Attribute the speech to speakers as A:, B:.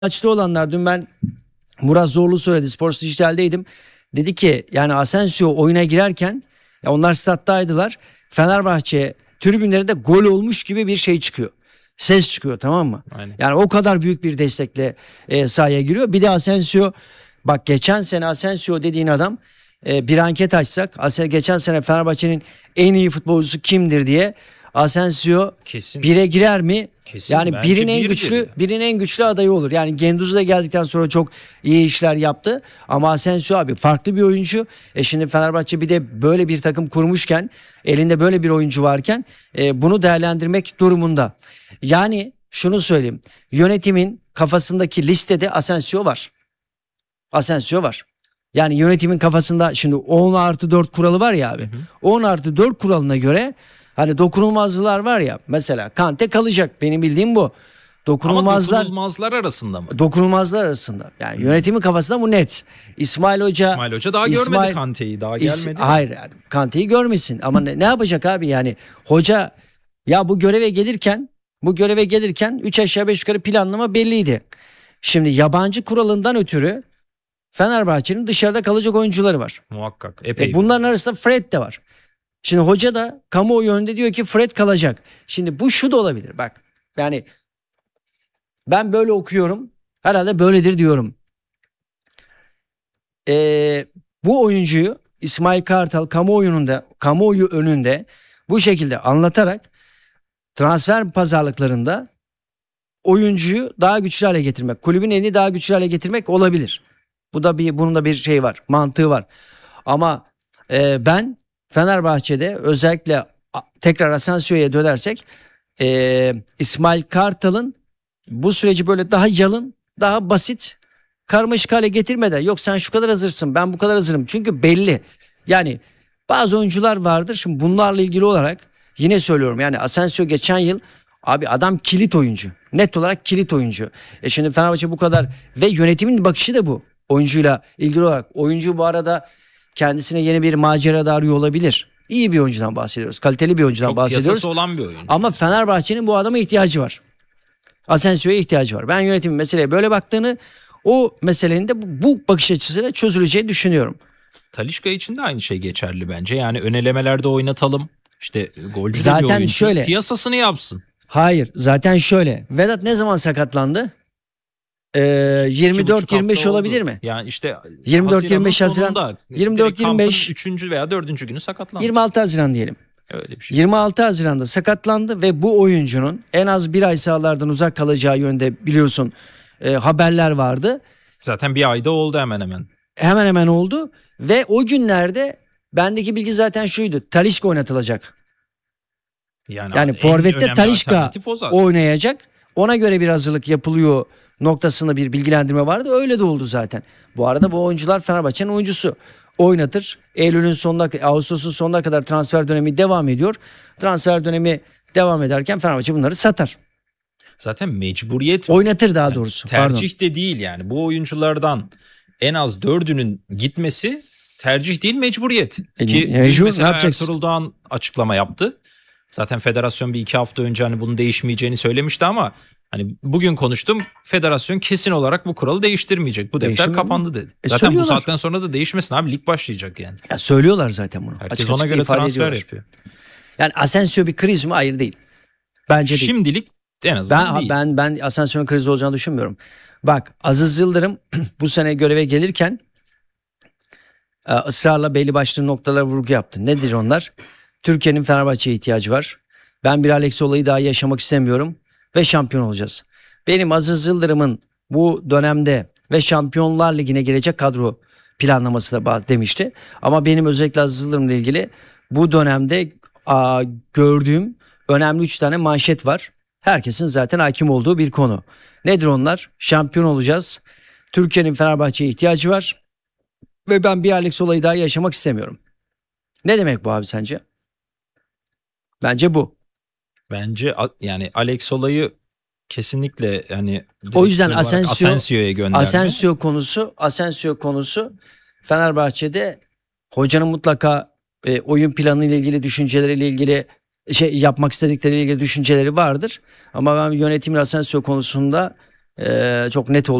A: Maçta olanlar, dün ben Murat Zorlu söyledi, Sports Dijital'deydim. Dedi ki yani Asensio oyuna girerken, ya onlar stat'taydılar. Fenerbahçe tribünlerinde gol olmuş gibi bir şey çıkıyor. Ses çıkıyor, tamam mı?
B: Aynen.
A: Yani o kadar büyük bir destekle sahaya giriyor. Bir de Asensio, bak geçen sene Asensio dediğin adam, bir anket açsak geçen sene Fenerbahçe'nin en iyi futbolcusu kimdir diye, Asensio
B: Kesin.
A: 1'e girer mi?
B: Kesin.
A: Yani
B: Bence
A: birinin en
B: birdir
A: güçlü
B: ya.
A: birinin en güçlü adayı olur. Yani Gendouzi de geldikten sonra çok iyi işler yaptı. Ama Asensio abi farklı bir oyuncu. Şimdi Fenerbahçe bir de böyle bir takım kurmuşken, elinde böyle bir oyuncu varken bunu değerlendirmek durumunda. Yani şunu söyleyeyim. Yönetimin kafasındaki listede Asensio var. Asensio var. Yani yönetimin kafasında şimdi 10+4 kuralı var ya abi. 10+4 kuralına göre hani dokunulmazlıklar var ya. Mesela Kante kalacak. Benim bildiğim bu.
B: Ama dokunulmazlar arasında mı?
A: Dokunulmazlar arasında. Yani yönetimin kafasında bu net. İsmail Hoca
B: Daha görmedi Kante'yi. Daha gelmedi.
A: Hayır yani Kante'yi görmesin. Ama ne yapacak abi yani? Hoca ya bu göreve gelirken 3 aşağı 5 yukarı planlama belliydi. Şimdi yabancı kuralından ötürü Fenerbahçe'nin dışarıda kalacak oyuncuları var.
B: Muhakkak. Epey.
A: Bunların arasında Fred de var. Şimdi hoca da kamuoyu önünde diyor ki Fred kalacak. Şimdi bu şu da olabilir bak. Yani ben böyle okuyorum. Herhalde böyledir diyorum. Bu oyuncuyu İsmail Kartal kamuoyu önünde bu şekilde anlatarak transfer pazarlıklarında oyuncuyu daha güçlü hale getirmek, kulübün elini daha güçlü hale getirmek olabilir. Bunun da bir şey var, mantığı var. Ama ben Fenerbahçe'de özellikle tekrar Asensio'ya dönersek İsmail Kartal'ın bu süreci böyle daha yalın, daha basit, karmaşık hale getirmeden, yok sen şu kadar hazırsın, ben bu kadar hazırım. Çünkü belli. Yani bazı oyuncular vardır. Şimdi bunlarla ilgili olarak yine söylüyorum. Yani Asensio geçen yıl abi adam kilit oyuncu. Net olarak kilit oyuncu. Şimdi Fenerbahçe bu kadar ve yönetimin bakışı da bu. Oyuncuyla ilgili olarak. Oyuncu bu arada kendisine yeni bir macera da arıyor olabilir. İyi bir oyuncudan bahsediyoruz. Kaliteli bir oyuncudan bahsediyoruz.
B: Çok piyasası olan bir oyuncu.
A: Ama Fenerbahçe'nin bu adama ihtiyacı var. Asensio'ya ihtiyacı var. Ben yönetimin meseleye böyle baktığını, o meselenin de bu bakış açısıyla çözüleceğini düşünüyorum.
B: Talisca için de aynı şey geçerli bence. Yani ön elemelerde oynatalım. İşte golcü de
A: Zaten
B: bir oyuncu.
A: şöyle.
B: Piyasasını yapsın.
A: Hayır, zaten şöyle. Vedat ne zaman sakatlandı? 24-25 olabilir mi?
B: Yani işte
A: 24-25 Haziran.
B: sonunda,
A: 24-25
B: 3. veya 4. günü sakatlandı.
A: 26 Haziran diyelim.
B: Öyle bir şey.
A: 26 Haziran'da sakatlandı ve bu oyuncunun en az bir ay sahalardan uzak kalacağı yönde biliyorsun haberler vardı.
B: Zaten bir ayda oldu hemen hemen.
A: Hemen hemen oldu ve o günlerde bendeki bilgi zaten şuydu. Talisca oynatılacak. Yani forvette Talisca oynayacak. Ona göre bir hazırlık yapılıyor noktasında bir bilgilendirme vardı. Öyle de oldu zaten. Bu arada bu oyuncular Fenerbahçe'nin oyuncusu. Oynatır. Ağustos'un sonuna kadar transfer dönemi devam ediyor. Transfer dönemi devam ederken Fenerbahçe bunları satar.
B: Zaten mecburiyet.
A: Oynatır daha doğrusu.
B: Tercih de değil yani. Bu oyunculardan en az 4'ünün gitmesi tercih değil, mecburiyet. Ki mesela Ertuğrul Doğan açıklama yaptı. Zaten federasyon bir 2 hafta önce hani bunun değişmeyeceğini söylemişti ama hani bugün konuştum, federasyon kesin olarak bu kuralı değiştirmeyecek. Bu defter kapandı dedi. Zaten bu saatten sonra da değişmesin abi, lig başlayacak yani.
A: Ya söylüyorlar zaten bunu.
B: Herkes ona göre transfer yapıyor.
A: Yani Asensio bir kriz mi? Hayır değil. Bence değil.
B: Şimdilik en azından değil.
A: Ben Asensio'nun kriz olacağını düşünmüyorum. Bak Aziz Yıldırım bu sene göreve gelirken ısrarla belli başlı noktalara vurgu yaptı. Nedir onlar? Türkiye'nin Fenerbahçe'ye ihtiyacı var. Ben bir Alex olayı daha yaşamak istemiyorum ve şampiyon olacağız. Benim Aziz Yıldırım'ın bu dönemde ve Şampiyonlar Ligi'ne gelecek kadro planlaması da demişti. Ama benim özellikle Aziz Yıldırım'la ilgili bu dönemde gördüğüm önemli 3 tane manşet var. Herkesin zaten hakim olduğu bir konu. Nedir onlar? Şampiyon olacağız. Türkiye'nin Fenerbahçe'ye ihtiyacı var. Ve ben bir Alex olayı daha yaşamak istemiyorum. Ne demek bu abi sence? Bence bu.
B: Bence yani Alex olayı kesinlikle yani
A: o yüzden
B: Asensio'ya gönderme.
A: Asensio konusu Fenerbahçe'de hocanın mutlaka oyun planı ile ilgili düşünceleriyle ilgili yapmak istedikleriyle ilgili düşünceleri vardır. Ama ben yönetimin Asensio konusunda Çok net